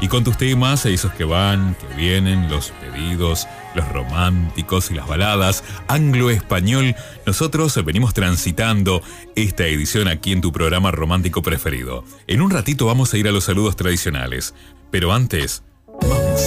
Y con tus temas, esos que van, que vienen, los pedidos, los románticos y las baladas, anglo-español, nosotros venimos transitando esta edición aquí en tu programa romántico preferido. En un ratito vamos a ir a los saludos tradicionales, pero antes...